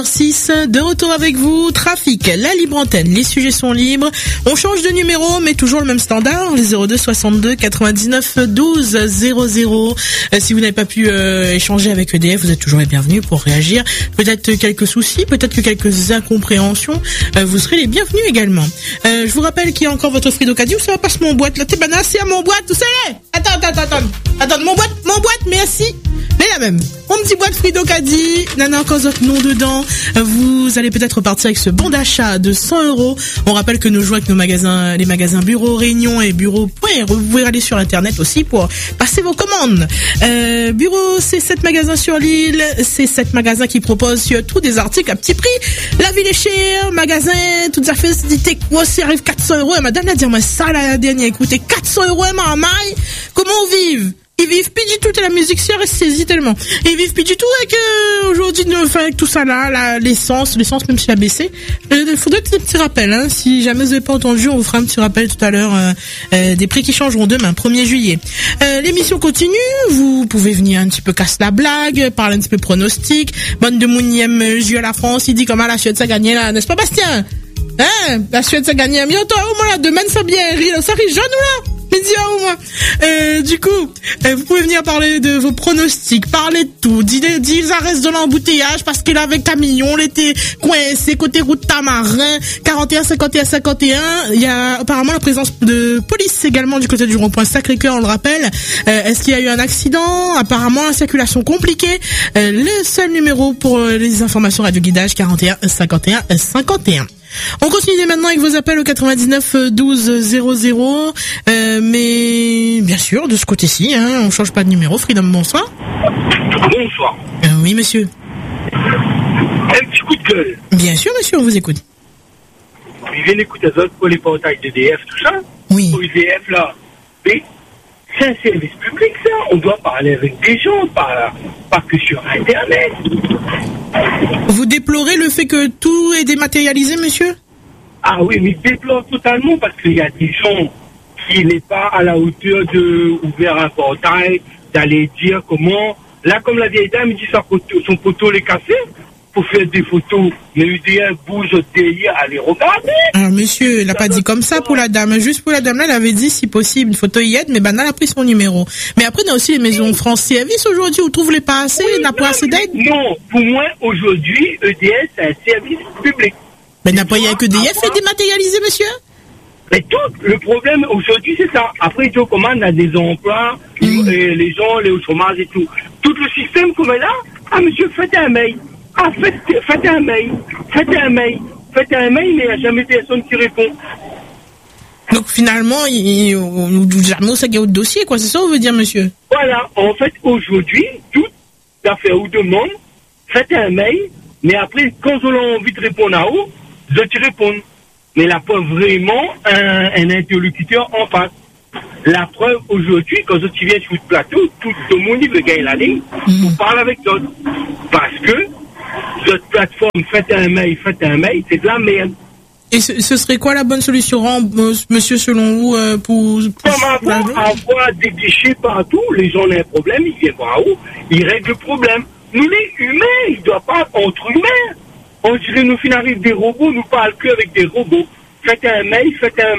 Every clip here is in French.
6, de retour avec vous, trafic, la libre antenne, les sujets sont libres, on change de numéro mais toujours le même standard, les 02 62 99 12 00. Si vous n'avez pas pu échanger avec EDF, vous êtes toujours les bienvenus pour réagir, peut-être quelques soucis, peut-être que quelques incompréhensions, vous serez les bienvenus également. Je vous rappelle qu'il y a encore votre Frido Caddy, ça va passer mon boîte, là t'es banane, c'est à mon boîte, tout ça là. Attends, mon boîte, merci. Mais la même, mon petit boîte Frido Caddy, nana encore d'autres noms dedans. Vous allez peut-être repartir avec ce bon d'achat de 100€. On rappelle que nous jouons avec nos magasins, les magasins Bureau Réunion et Bureau Point. Vous pouvez aller sur internet aussi pour passer vos commandes. Bureau, c'est 7 magasins sur l'île, c'est 7 magasins qui proposent surtout des articles à petit prix. La ville est chère, magasin, toutes les affaires, c'était quoi, ça arrive 400€. Et madame l'a dit, moi ça la dernière, écoutez, 400€, ma maille, comment on vive? Ils vivent plus du tout, la musique si reste saisie tellement. Ils vivent plus du tout avec aujourd'hui, avec tout ça là, l'essence même si elle a baissé. Il faudrait des petits rappels, hein. Si jamais vous n'avez pas entendu, on vous fera un petit rappel tout à l'heure des prix qui changeront demain, 1er juillet. L'émission continue, vous pouvez venir un petit peu casser la blague, parler un petit peu pronostic. Bande de mounième jeu à la France, il dit comment la Suède ça gagnait là, n'est-ce pas Bastien? Hein? La Suède ça gagnait mieux, toi, au moins là, demain ça bien rire, ça rit jeune ou là? Du coup, vous pouvez venir parler de vos pronostics, parler de tout, dire ça reste de l'embouteillage parce qu'il avait camion, il était coincé côté route Tamarin, 41, 51, 51. Il y a apparemment la présence de police également du côté du rond-point Sacré-Cœur, on le rappelle. Est-ce qu'il y a eu un accident? Apparemment, la circulation compliquée. Le seul numéro pour les informations radio guidage, 41, 51, 51. On continue maintenant avec vos appels au 99 12 00. Mais bien sûr, de ce côté-ci, hein, on change pas de numéro. Freedom, bonsoir. Bonsoir. Oui, monsieur. Un petit coup de gueule. Bien sûr, monsieur, on vous écoute. Ils viennent écouter les autres pour les portails d'EDF, tout ça. Oui. Pour EDF, là. Mais c'est un service public, ça. On doit parler avec des gens, pas que sur Internet. Vous déplorez le fait que tout est dématérialisé, monsieur? Ah oui, mais je déplore totalement parce qu'il y a des gens qui n'est pas à la hauteur de ouvrir un portail, d'aller dire comment. Là, comme la vieille dame, il dit son poteau est cassé pour faire des photos. Mais EDF bouge derrière, allez regarder. Ah, monsieur, il n'a pas dit comme ça pour la dame. Juste pour la dame là, elle avait dit si possible une photo y aide, mais elle a pris son numéro. Mais après, il y a aussi les maisons France Service aujourd'hui où trouve les pas assez, il n'a pas assez d'aide. Non, pour moi, aujourd'hui, EDF, c'est un service public. Mais n'a pas y a que EDF est dématérialisé, monsieur? Mais tout, le problème aujourd'hui, c'est ça. Après, tu commandes à des emplois, et les gens, les au chômage et tout. Tout le système comme est là, ah, monsieur, faites un mail. Ah, faites un mail, mais il n'y a jamais personne qui répond. Donc finalement, jamais ça gagne au dossier, quoi, c'est ça, on veut dire, monsieur? Voilà, en fait, aujourd'hui, toute affaire ou demande, faites un mail, mais après, quand on a envie de répondre à vous, je te réponds. Mais la preuve, vraiment, un interlocuteur en face. La preuve, aujourd'hui, quand tu viens sur le plateau, tout le monde veut gagner la ligne, pour parler avec d'autres. Parce que, cette plateforme, faites un mail, c'est de la merde. Et ce serait quoi la bonne solution, monsieur, selon vous, pour avoir des déchets partout, les gens ont un problème, ils viennent voir où, ils règlent le problème. Nous, les humains, ils ne doivent pas être entre humains. On dirait, nous finissons des robots, nous parlons qu'avec des robots. Faites un mail.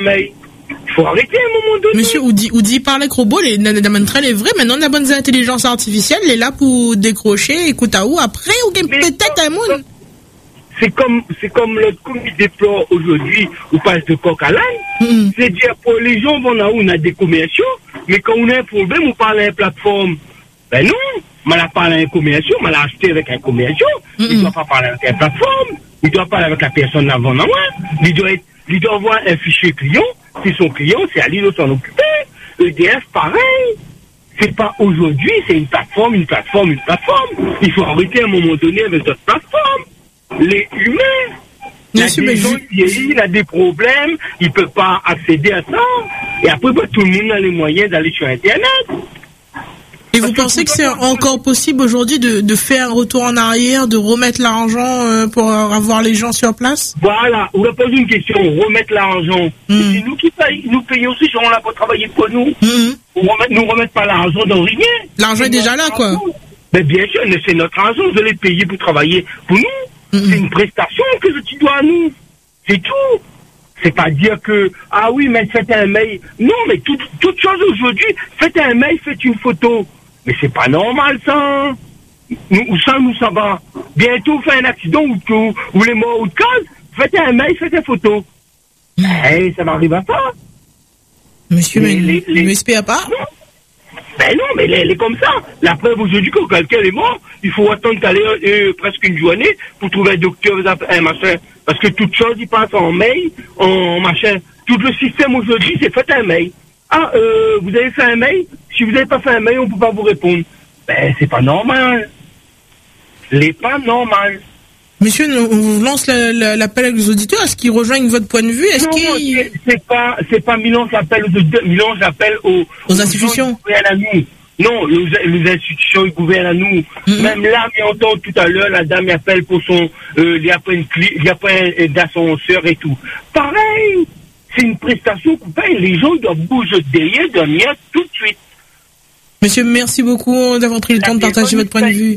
Il faut arrêter à un moment donné. Monsieur, ou dit parler avec robot, les très les vrais, maintenant la bonne intelligence artificielle, elle est là pour décrocher, écoute à où, après, ou peut-être un monde. C'est comme l'autre coup qui déplore aujourd'hui, ou passe de coq à l'âne. C'est-à-dire, pour les gens, on a des commerciaux, mais quand on a un problème, on parle à une plateforme. Ben non, on a parlé à un commercial, on l'a acheté avec un commercial. Il ne doit pas parler avec une plateforme, il doit parler avec la personne avant moi. Il doit avoir un fichier client. Si son client, c'est à lui de s'en occuper. EDF, pareil. C'est pas aujourd'hui, c'est une plateforme. Il faut arrêter à un moment donné avec cette plateforme. Les humains, il y a des gens qui il a des problèmes, il ne peut pas accéder à ça. Et après, tout le monde a les moyens d'aller sur Internet. Et vous pensez que c'est encore possible aujourd'hui de faire un retour en arrière, de remettre l'argent pour avoir les gens sur place? Voilà, on va poser une question, remettre l'argent. C'est nous qui payons, nous payons ces gens-là pour travailler pour nous. Nous remettre pas l'argent dans rien. L'argent est déjà là, quoi. Mais bien sûr, c'est notre argent, de les payer pour travailler pour nous. C'est une prestation que tu dois à nous. C'est tout. C'est pas dire que, ah oui, mais faites un mail. Non, mais toute chose aujourd'hui, faites un mail, faites une photo. Mais c'est pas normal, ça. Où ça va. Bientôt, vous faites un accident ou les morts ou de cause, faites un mail, faites une photo. Ça m'arrive à ça. Monsieur, mais le SPA pas? Non. Ben non, mais elle est comme ça. La preuve aujourd'hui, quand quelqu'un est mort, il faut attendre qu'aller presque une journée pour trouver un docteur, un machin. Parce que toute chose, il passe en mail, en machin. Tout le système aujourd'hui, c'est fait un mail. Ah, vous avez fait un mail? Si vous n'avez pas fait un mail, on ne peut pas vous répondre. Ben, c'est pas normal. C'est pas normal. Monsieur, on vous lance l'appel avec les auditeurs. Est-ce qu'ils rejoignent votre point de vue? C'est pas Milan, j'appelle aux auditeurs. Milan, j'appelle aux institutions. Ils gouvernent à nous. Non, les institutions, ils gouvernent à nous. Même là, on entend tout à l'heure, la dame appelle pour son, il y a pas un d'ascenseur et tout. Pareil. C'est une prestation qu'on paye. Les gens doivent bouger derrière, doivent venir tout de suite. Monsieur, merci beaucoup d'avoir pris le temps de partager votre point de vue.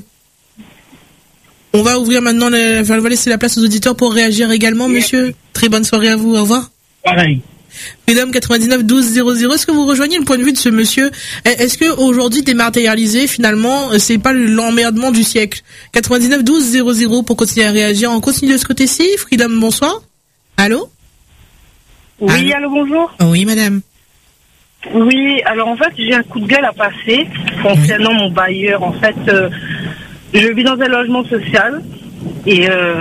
On va ouvrir maintenant, on va laisser la place aux auditeurs pour réagir également, monsieur. Très bonne soirée à vous, au revoir. Pareil. Mesdames 99 12 00, est-ce que vous rejoignez le point de vue de ce monsieur? Est-ce que aujourd'hui dématérialisé, finalement, c'est pas l'emmerdement du siècle? 99 12 00 pour continuer à réagir. On continue de ce côté-ci. Freedom, bonsoir. Allô? Oui, allô, bonjour. Oui, madame. Oui, alors en fait, j'ai un coup de gueule à passer concernant mon bailleur. En fait, je vis dans un logement social et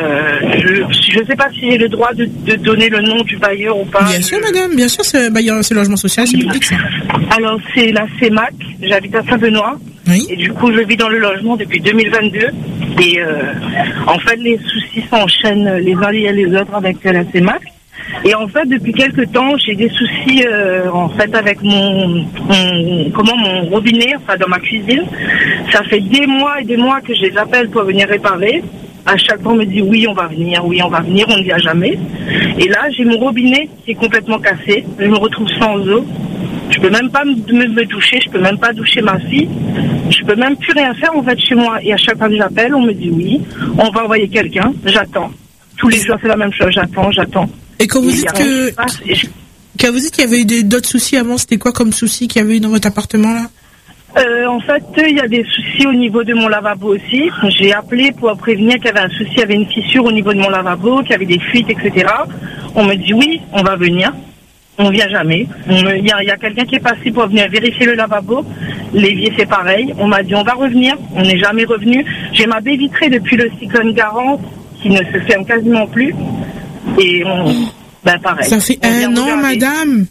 je ne sais pas si j'ai le droit de donner le nom du bailleur ou pas. Bien sûr, madame, bien sûr, c'est bailleur, c'est logement social, c'est public, ça. Alors, c'est la CEMAC, j'habite à Saint-Benoît. Oui. Et du coup, je vis dans le logement depuis 2022. Et en fait, les soucis s'enchaînent les uns liés les autres avec la CEMAC. Et en fait, depuis quelques temps, j'ai des soucis en fait avec mon robinet, enfin dans ma cuisine. Ça fait des mois et des mois que je les appelle pour venir réparer. À chaque fois, on me dit oui, on va venir, on ne vient jamais. Et là, j'ai mon robinet qui est complètement cassé. Je me retrouve sans eau. Je peux même pas me doucher, je peux même pas doucher ma fille. Je peux même plus rien faire en fait chez moi. Et à chaque fois que j'appelle, on me dit oui, on va envoyer quelqu'un. J'attends. Tous les jours, c'est la même chose. J'attends. Et quand vous dites qu'il y avait eu d'autres soucis avant, c'était quoi comme soucis qu'il y avait eu dans votre appartement là? En fait, il y a des soucis au niveau de mon lavabo aussi. J'ai appelé pour prévenir qu'il y avait un souci, il y avait une fissure au niveau de mon lavabo, qu'il y avait des fuites, etc. On me dit oui, on va venir. On vient jamais. Il y a quelqu'un qui est passé pour venir vérifier le lavabo. L'évier, c'est pareil. On m'a dit on va revenir. On n'est jamais revenu. J'ai ma baie vitrée depuis le cyclone Garant qui ne se ferme quasiment plus. Et pareil. Ça fait un an, madame.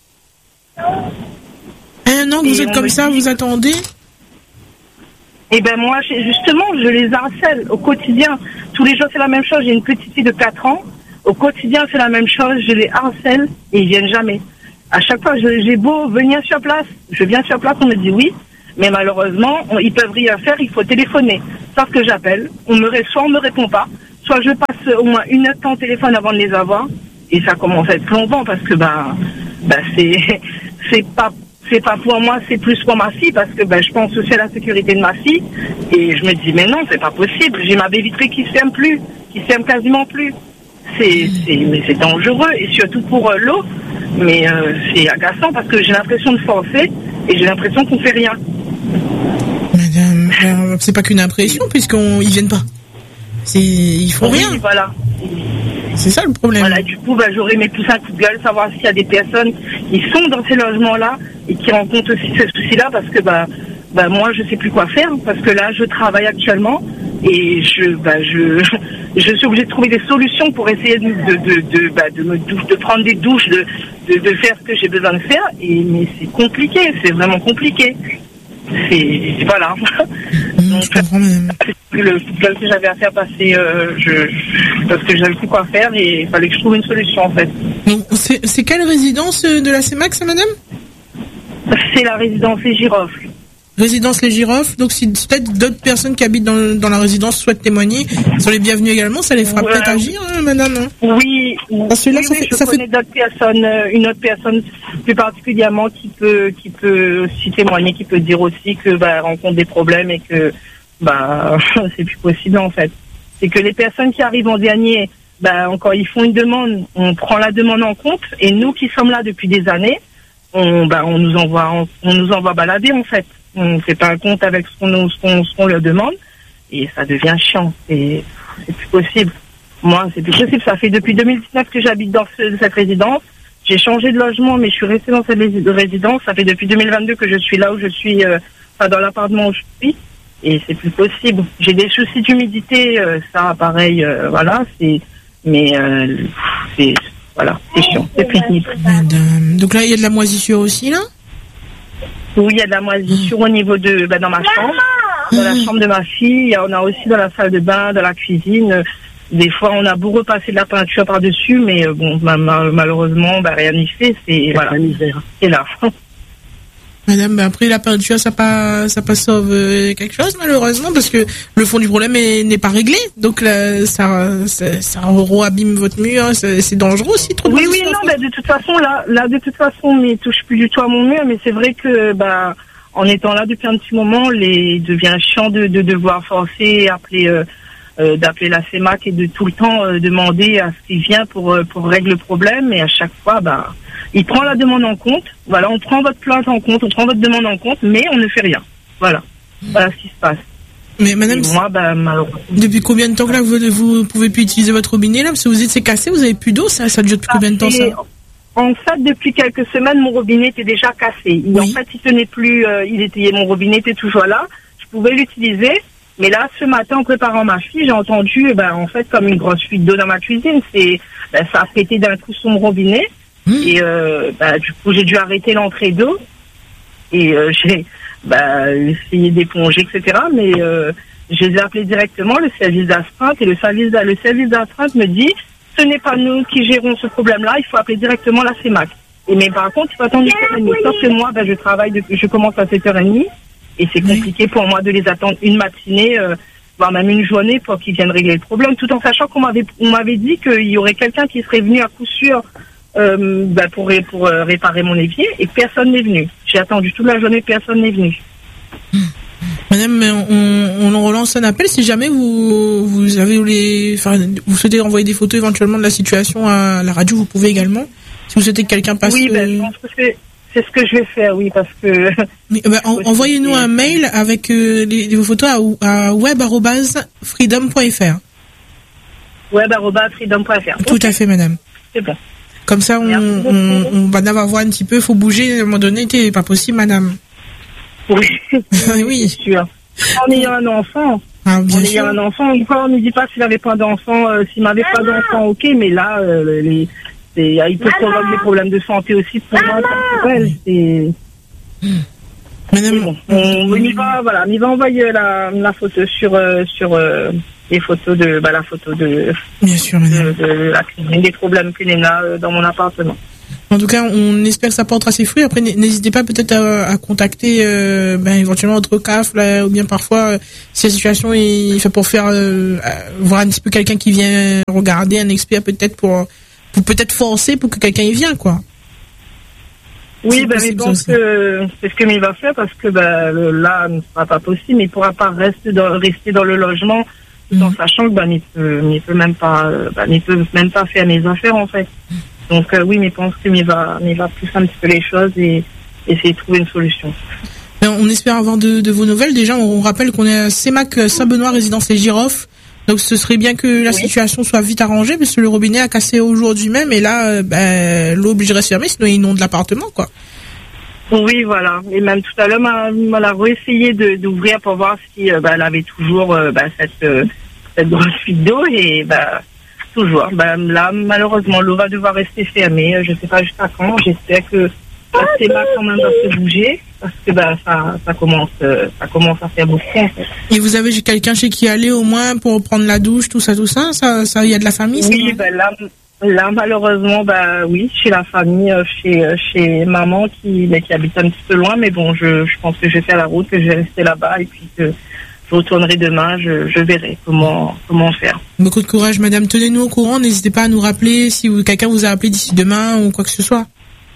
Un an que vous êtes comme ça, vous attendez? Eh ben moi, justement, je les harcèle au quotidien. Tous les jours, c'est la même chose. J'ai une petite fille de 4 ans. Au quotidien, c'est la même chose. Je les harcèle et ils viennent jamais. À chaque fois, j'ai beau venir sur place. Je viens sur place, on me dit oui. Mais malheureusement, ils peuvent rien faire. Il faut téléphoner. Sauf que j'appelle. Soit on me répond pas. Soit je passe au moins 1 heure de temps au téléphone avant de les avoir. Et ça commence à être plombant parce que c'est pas pour moi, c'est plus pour ma fille parce que je pense aussi à la sécurité de ma fille. Et je me dis mais non, c'est pas possible. J'ai ma baie vitrée qui se ferme plus, qui se ferme quasiment plus. Mais c'est dangereux et surtout pour l'eau. Mais c'est agaçant parce que j'ai l'impression de forcer et j'ai l'impression qu'on fait rien. Madame, c'est pas qu'une impression puisqu'ils viennent pas. Ils font rien. Voilà. C'est ça le problème. Voilà, du coup, j'aurais aimé pousser un coup de gueule, savoir s'il y a des personnes qui sont dans ces logements-là et qui rencontrent aussi ce souci-là, parce que moi, je sais plus quoi faire, parce que là, je travaille actuellement et je suis obligée de trouver des solutions pour essayer de prendre des douches, de faire ce que j'ai besoin de faire. Mais c'est compliqué, c'est vraiment compliqué. Voilà. Donc, le que j'avais à faire passer, parce que j'avais plus quoi faire et il fallait que je trouve une solution en fait. Donc, c'est quelle résidence de la CEMAC, ça, madame? C'est la résidence Les Girofles. Résidence Les Girofles. Donc, si peut-être d'autres personnes qui habitent dans la résidence souhaitent témoigner, sont les bienvenus également. Ça les fera peut-être agir, madame. Oui. Parce que là, je connais d'autres personnes, une autre personne plus particulièrement qui peut aussi témoigner, qui peut dire aussi que rencontre des problèmes et que c'est plus possible en fait. c'est que les personnes qui arrivent en dernier, quand ils font une demande, on prend la demande en compte, et nous qui sommes là depuis des années, on nous envoie balader en fait. On fait pas un compte avec ce qu'on leur demande, et ça devient chiant. C'est plus possible. Moi, c'est plus possible. Ça fait depuis 2019 que j'habite dans cette résidence. J'ai changé de logement, mais je suis restée dans cette résidence. Ça fait depuis 2022 que je suis là où je suis, dans l'appartement où je suis. Et c'est plus possible. J'ai des soucis d'humidité, ça, pareil, voilà. C'est chiant, c'est pénible. Madame. Donc là, il y a de la moisissure aussi, là? Oui, il y a de la moisissure au niveau de, dans ma chambre. Dans la chambre de ma fille, on a aussi dans la salle de bain, dans la cuisine. Des fois, on a beau repasser de la peinture par-dessus, mais malheureusement, rien n'y fait. C'est voilà, misère. C'est là. Madame, après la peinture, ça pas sauve quelque chose malheureusement, parce que le fond du problème n'est pas réglé. Donc là, ça abîme votre mur, c'est dangereux aussi. Trop oui, non, de toute façon, là, de toute façon, mais touche plus du tout à mon mur. Mais c'est vrai que en étant là depuis un petit moment, il devient chiant de devoir forcer, d'appeler la CEMAC et de tout le temps demander à ce qu'il vient pour régler le problème. Et à chaque fois, il prend la demande en compte. Voilà, on prend votre plainte en compte, on prend votre demande en compte, mais on ne fait rien. Voilà ce qui se passe. Mais madame, moi, malheureusement. Depuis combien de temps que là vous pouvez plus utiliser votre robinet là, parce que vous dites c'est cassé, vous avez plus d'eau, ça dure depuis combien de temps ça? En fait, depuis quelques semaines, mon robinet était déjà cassé. Oui. En fait, il tenait plus. Mon robinet était toujours là. Je pouvais l'utiliser. Mais là, ce matin, en préparant ma fille, j'ai entendu, en fait, comme une grosse fuite d'eau dans ma cuisine. Ça a pété d'un coup sur mon robinet. Et du coup, j'ai dû arrêter l'entrée d'eau. Et j'ai essayé d'éponger, etc. Mais je les ai appelés directement, le service d'astreinte. Et le service d'astreinte me dit, ce n'est pas nous qui gérons ce problème-là. Il faut appeler directement la CEMAC. Mais par contre, il faut attendre 7h30. Sauf que moi, je commence à 7h30. Et c'est compliqué pour moi de les attendre une matinée, voire même une journée pour qu'ils viennent régler le problème, tout en sachant qu'on m'avait dit qu'il y aurait quelqu'un qui serait venu à coup sûr pour réparer mon évier, et personne n'est venu. J'ai attendu toute la journée, personne n'est venu. Madame, on relance un appel si jamais vous souhaitez envoyer des photos éventuellement de la situation à la radio, vous pouvez également. Si vous souhaitez que quelqu'un passe. Oui, je pense que c'est ce que je vais faire, oui, parce que... envoyez-nous un mail avec vos photos à web@freedom.fr. web@freedom.fr. Tout à fait, madame. C'est bon. Comme ça, on va voir un petit peu, faut bouger, à un moment donné, c'est pas possible, madame. Oui. Oui. C'est sûr. En ayant un enfant. Bien sûr. Ayant un enfant, on ne dit pas s'il n'avait pas d'enfant, s'il n'avait pas d'enfant, ok, mais là, il peut provoquer des problèmes de santé aussi pour moi, pour elle. Madame, il va envoyer la photo sur les photos de la photo de. Bien sûr, madame. De la clinique, des problèmes qu'il y a dans mon appartement. En tout cas, on espère que ça portera ses fruits. Après, n'hésitez pas peut-être à contacter éventuellement votre CAF, là, ou bien parfois, si la situation est fait pour faire voir un petit peu quelqu'un qui vient regarder, un expert peut-être pour peut-être forcer pour que quelqu'un y vienne, quoi. Oui, mais je pense que c'est ce que il va faire, parce que là, ce ne sera pas possible. Il ne pourra pas rester dans le logement, en sachant que il peut même pas faire mes affaires, en fait. Donc oui, mais je pense qu'il va pousser un petit peu les choses et essayer de trouver une solution. On espère avoir de vos nouvelles. Déjà, on rappelle qu'on est à CEMAC Saint-Benoît, résidence Les Girofles. Donc ce serait bien que la situation soit vite arrangée, parce que le robinet a cassé aujourd'hui même, et là, l'eau obligerait à se fermer, sinon il inonde l'appartement, quoi. Oui, voilà. Et même tout à l'heure, elle a réessayé d'ouvrir pour voir si elle avait toujours cette grosse fuite d'eau, et toujours. Là, malheureusement, l'eau va devoir rester fermée. Je ne sais pas jusqu'à quand. J'espère que la CEMAC quand même va se bouger, parce que ça commence à faire beaucoup. En fait. Et vous avez quelqu'un chez qui aller au moins pour prendre la douche, tout ça, ça il y a de la famille? Oui, là malheureusement, oui, chez la famille, chez maman qui habite un petit peu loin, mais bon, je pense que je vais faire la route, que je vais rester là-bas, et puis que je retournerai demain, je verrai comment faire. Beaucoup de courage, madame. Tenez-nous au courant, n'hésitez pas à nous rappeler si quelqu'un vous a appelé d'ici demain ou quoi que ce soit.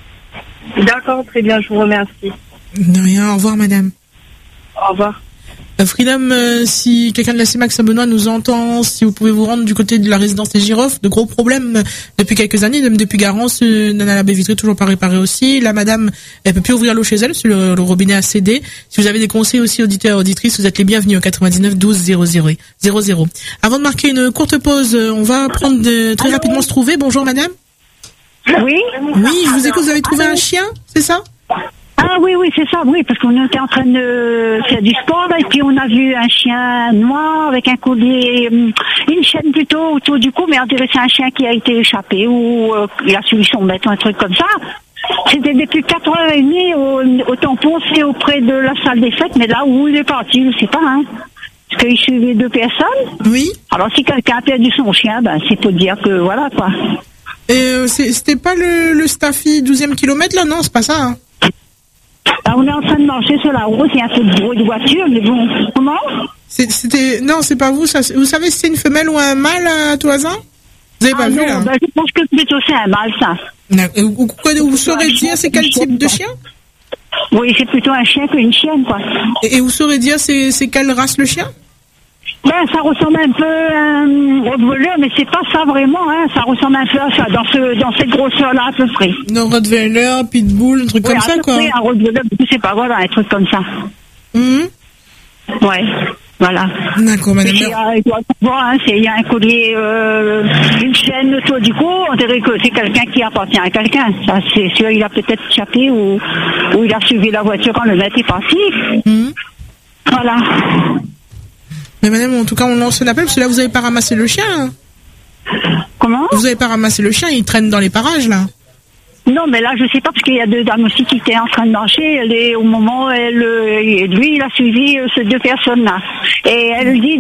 D'accord, très bien, je vous remercie. De rien, au revoir, madame. Au revoir. Freedom, si quelqu'un de la CEMAC Saint-Benoît nous entend, si vous pouvez vous rendre du côté de la résidence des Girofles, de gros problèmes depuis quelques années, même depuis Garance, Nana la baie vitrée toujours pas réparée aussi. La madame, elle peut plus ouvrir l'eau chez elle, parce que le robinet a cédé. Si vous avez des conseils aussi auditeurs et auditrices, vous êtes les bienvenus au 99 12 00. Avant de marquer une courte pause, on va prendre très rapidement se trouver. Bonjour madame. Oui. Oui, je vous écoute, vous avez trouvé un chien, c'est ça? Ah oui, c'est ça, oui, parce qu'on était en train de faire du sport, et puis on a vu un chien noir avec un collier, une chaîne plutôt autour du cou, mais on dirait que c'est un chien qui a été échappé, ou il a suivi son maître, un truc comme ça. C'était depuis 4h30 au tampon, c'est auprès de la salle des fêtes, mais là où il est parti, je sais pas, hein. Parce qu'il suivait 2 personnes. Oui. Alors si quelqu'un a perdu son chien, ben c'est pour dire que voilà, quoi. Et c'était pas le Staffy 12e kilomètre, là? Non, c'est pas ça, hein. On est en train de marcher sur la route, il y a un peu de bruit de voiture, mais bon, comment? Non, c'est pas vous, ça. Vous savez si c'est une femelle ou un mâle à tout hasard? Vous avez pas vu, là? Je pense que plutôt c'est un mâle, ça. Vous saurez dire c'est quel type de chien? Oui, c'est plutôt un chien qu'une chienne, quoi. Et vous saurez dire c'est quelle race le chien? Ben, ça ressemble un peu à un Rottweiler, mais c'est pas ça vraiment, hein. Ça ressemble un peu à ça, dans cette grosseur-là, à peu près. Non, Rottweiler, Pitbull, un truc comme ça, quoi. Oui, un Rottweiler, je sais pas, voilà, un truc comme ça. Ouais, voilà. D'accord, madame. Il y a un collier, une chaîne autour du cou, on dirait que c'est quelqu'un qui appartient à quelqu'un. Ça, c'est sûr, il a peut-être échappé ou il a suivi la voiture quand le maître est parti. Voilà. Mais madame, en tout cas, on lance un appel, parce que là, vous avez pas ramassé le chien, hein. Comment? Vous avez pas ramassé le chien, il traîne dans les parages, là. Non, mais là, je sais pas, parce qu'il y a 2 dames aussi qui étaient en train de marcher. Au moment où lui, il a suivi ces 2 personnes-là. Et elle dit,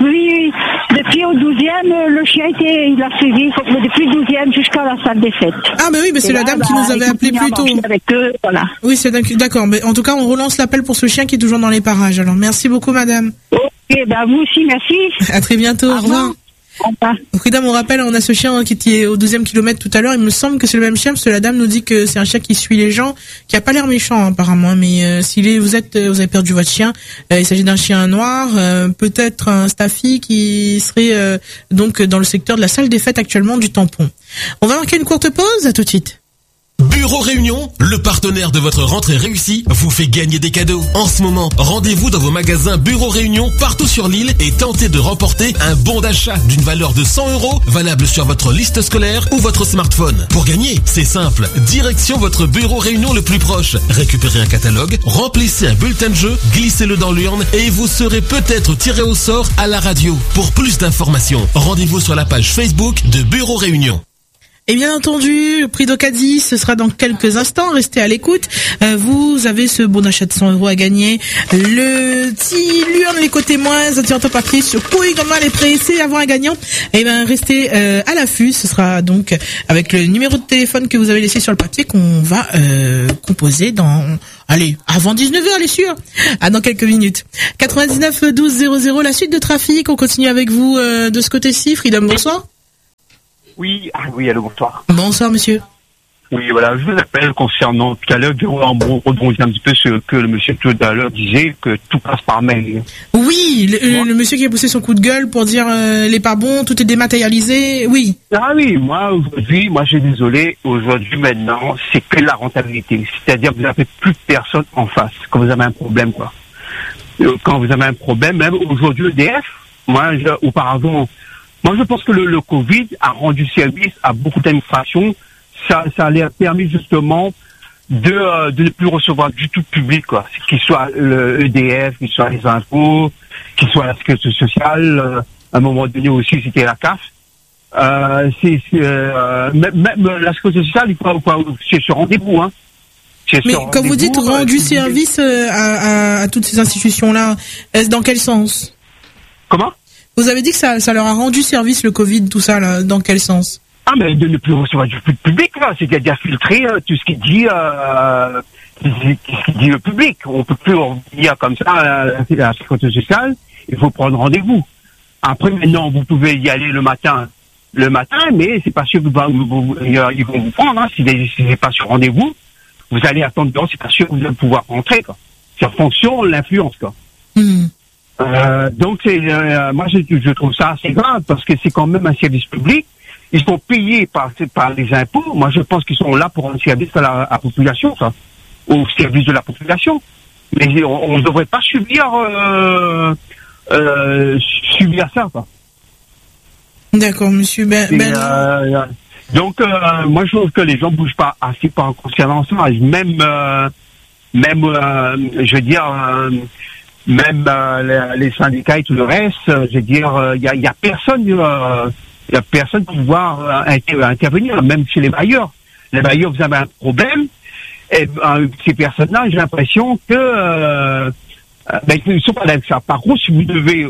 depuis au 12e, le chien il a suivi, depuis le 12e jusqu'à la salle des fêtes. Ah, mais oui, mais c'est la dame qui nous avait appelé plus tôt. Avec eux, voilà. Oui, d'accord. Mais en tout cas, on relance l'appel pour ce chien qui est toujours dans les parages. Alors, merci beaucoup, madame. Ok, vous aussi, merci. À très bientôt, au revoir. Freedom, on rappelle, on a ce chien qui était au 12e kilomètre tout à l'heure. Il me semble que c'est le même chien, parce que la dame nous dit que c'est un chien qui suit les gens, qui a pas l'air méchant apparemment. Mais vous avez perdu votre chien, il s'agit d'un chien noir, peut-être un Staffy qui serait donc dans le secteur de la salle des fêtes actuellement du tampon. On va marquer une courte pause. À tout de suite. Bureau Réunion, le partenaire de votre rentrée réussie, vous fait gagner des cadeaux. En ce moment, rendez-vous dans vos magasins Bureau Réunion partout sur l'île et tentez de remporter un bon d'achat d'une valeur de 100 € valable sur votre liste scolaire ou votre smartphone. Pour gagner, c'est simple. Direction votre Bureau Réunion le plus proche. Récupérez un catalogue, remplissez un bulletin de jeu, glissez-le dans l'urne et vous serez peut-être tiré au sort à la radio. Pour plus d'informations, rendez-vous sur la page Facebook de Bureau Réunion. Et bien entendu, le prix d'Ocadie, ce sera dans quelques instants. Restez à l'écoute. Vous avez ce bon d'achat de 100 € à gagner. Le petit l'urne, les côtés moins, anti papier sur couille, comme les pressés, avoir un gagnant. Et bien, restez à l'affût. Ce sera donc avec le numéro de téléphone que vous avez laissé sur le papier qu'on va composer avant 19h, allez sûr. Dans quelques minutes. 99 12 00, la suite de trafic. On continue avec vous de ce côté-ci. Freedom, bonsoir. Oui, allô, bonsoir. Bonsoir, monsieur. Oui, voilà, je vous appelle concernant tout à l'heure, on rebondit un petit peu sur ce que le monsieur tout à l'heure disait, que tout passe par mail. Oui, le monsieur qui a poussé son coup de gueule pour dire les pas bons, tout est dématérialisé, oui. Ah oui, moi je suis désolé, aujourd'hui maintenant, c'est que la rentabilité. C'est-à-dire que vous n'avez plus personne en face, quand vous avez un problème, quoi. Quand vous avez un problème, même aujourd'hui EDF, auparavant, je pense que le Covid a rendu service à beaucoup d'administrations. Ça leur a permis justement de ne plus recevoir du tout public, quoi. Qu'il soit le EDF, qu'il soit les impôts, qu'il soit la sécurité sociale. À un moment donné aussi, c'était la CAF. Même la sécurité sociale, c'est ce rendez-vous, hein. Mais quand vous dites rendu service à toutes ces institutions-là, est-ce dans quel sens? Comment? Vous avez dit que ça leur a rendu service, le Covid, tout ça, là. Dans quel sens? Ah, mais de ne plus recevoir du public, là. C'est-à-dire filtrer tout ce qui dit le public. On peut plus dire comme ça à la sécurité sociale. Il faut prendre rendez-vous. Après, maintenant, vous pouvez y aller le matin, mais c'est pas sûr qu'ils vont vous prendre, hein. Si c'est pas sur rendez-vous, vous allez attendre, c'est pas sûr que vous allez pouvoir rentrer, quoi. C'est en fonction de l'influence, quoi. Donc moi je trouve ça assez grave parce que c'est quand même un service public. Ils sont payés par les impôts. Moi je pense qu'ils sont là pour rendre service à la population, quoi, au service de la population. Mais on ne devrait pas subir ça, quoi. D'accord, monsieur. Donc moi je trouve que les gens bougent pas assez par concernant ça. Même je veux dire. Même les syndicats et tout le reste, je veux dire, il y a personne pour pouvoir intervenir, même chez les bailleurs. Les bailleurs, vous avez un problème, et ces personnes-là, j'ai l'impression que ils ne sont pas là avec ça. Par contre, si vous devez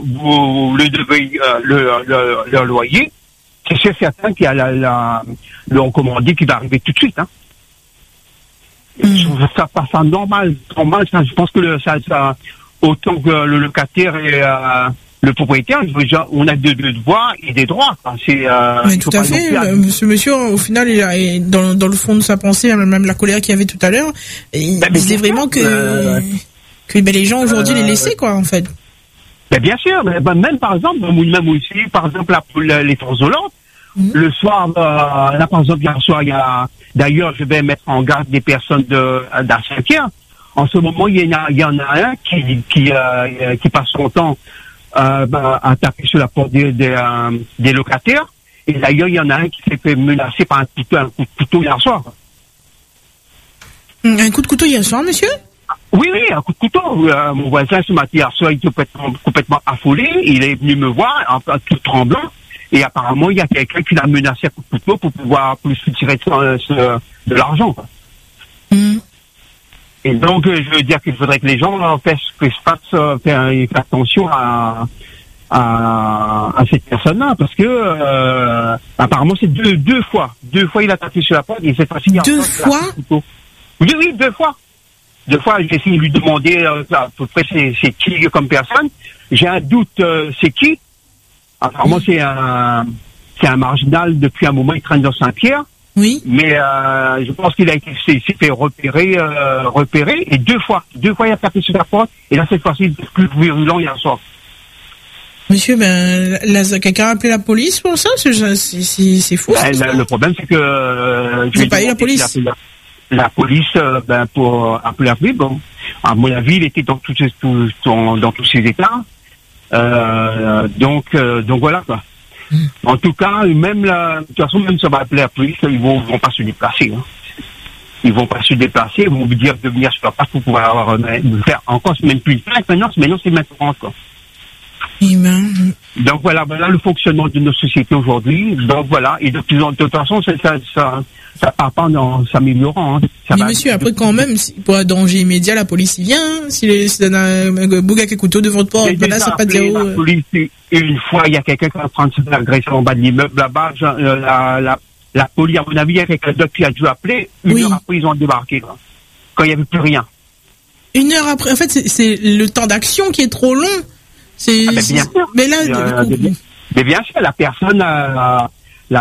leur loyer, c'est sûr certain qu'il y a le recommandé qui va arriver tout de suite. Hein. Je trouve ça pas ça normal. Je pense que ça autant que le locataire et le propriétaire, on a des devoirs et des droits. Mais tout à fait. Ce monsieur, au final, il a dans le fond de sa pensée, même la colère qu'il y avait tout à l'heure, il disait vraiment que les gens aujourd'hui les laissaient, quoi, en fait. Mais bien sûr, même par exemple, même aussi, par exemple, les forces de l'ordre, le soir, là par exemple, hier soir, d'ailleurs, je vais mettre en garde des personnes d'un Saint-Pierre. En ce moment, il y en a un qui passe son temps à taper sur la porte des locataires. Et d'ailleurs, il y en a un qui s'est fait menacer par un coup de couteau hier soir. Un coup de couteau hier soir, monsieur ? Oui, un coup de couteau. Mon voisin, ce matin, hier soir, il était complètement affolé. Il est venu me voir, tout tremblant. Et apparemment, il y a quelqu'un qui l'a menacé à coup de couteau pour pouvoir plus tirer de l'argent, quoi. Et donc, je veux dire qu'il faudrait que les gens fassent attention à cette personne-là, parce que apparemment c'est deux fois il a tapé sur la porte et cette fois-ci il a deux fois. Oui, 2 fois. 2 fois, j'ai essayé de lui demander à peu près c'est qui comme personne. J'ai un doute, c'est qui. Apparemment c'est un marginal depuis un moment, il traîne dans Saint-Pierre. Oui. Mais je pense qu'il s'est fait repérer et 2 fois il a tapé sur la porte et là cette fois-ci il est plus virulent hier soir. Monsieur, quelqu'un a appelé la police pour ça? C'est fou. Le problème c'est que j'ai pas eu la police. La police, pour appeler la police, bon, à mon avis, il était dans tous ces états. Donc voilà, quoi. En tout cas, de toute façon, même si on va appeler la police, ils vont pas se déplacer. Hein. Ils vont pas se déplacer, ils vont vous dire de venir sur la place pour pouvoir faire encore, c'est même plus une plainte, maintenant c'est maintenant, quoi. Donc voilà le fonctionnement de nos sociétés aujourd'hui. Donc voilà, et de toute façon, ça part pas en s'améliorant. Hein. Mais monsieur, après quand même, pour un danger immédiat, la police y vient. Si c'est un bouga avec un couteau devant votre porte, là c'est pas de zéro. La police, une fois, il y a quelqu'un qui est en train de se faire agresser en bas de l'immeuble là-bas. La police, à mon avis, il y a quelqu'un d'autre qui a dû appeler. Une heure après, ils ont débarqué. Quoi. Quand il n'y avait plus rien. 1 heure après, en fait, c'est le temps d'action qui est trop long. Bien sûr. Mais là, mais bien sûr, la personne a